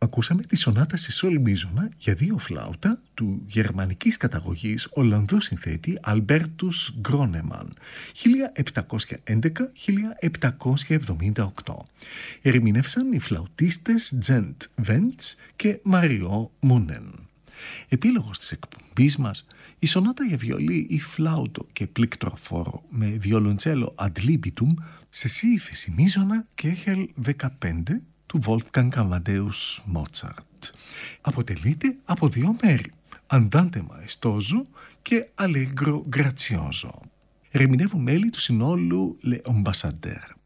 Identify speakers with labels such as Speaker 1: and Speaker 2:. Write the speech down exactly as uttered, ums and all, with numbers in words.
Speaker 1: Ακούσαμε τη σονάτα σε σολ μείζωνα για δύο φλάουτα του γερμανικής καταγωγής Ολλανδού συνθέτη Αλμπέρτους Γκρόνεμαν χίλια επτακόσια έντεκα με χίλια επτακόσια εβδομήντα οκτώ. Ερμηνεύσαν οι φλαουτίστες Τζεντ Βέντς και Μαριό Μούνεν. Επίλογος της εκπομπής μας, η σονάτα για βιολί ή φλάουτο και πληκτροφόρο με βιολοντσέλο ad libitum σε σι ύφεση μείζωνα και έχελ δεκαπέντε του Wolfgang Amadeus Mozart. Αποτελείται από δύο μέρη, Andante Maestoso και Allegro Grazioso. Ερμηνεύουν μέλη του συνόλου Le Ambassadeurs.